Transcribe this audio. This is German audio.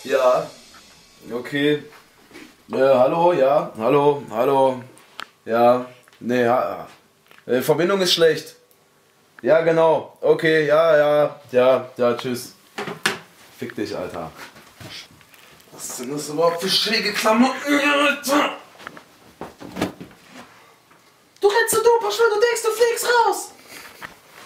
Ja. Okay. Hallo, ja. Hallo, hallo. Ja. Nee, ja. Verbindung ist schlecht. Ja, genau. Okay, ja, tschüss. Fick dich, Alter. Was sind das überhaupt für schräge Klamotten, Alter? Du rennst so dumm, du denkst, du fliegst raus!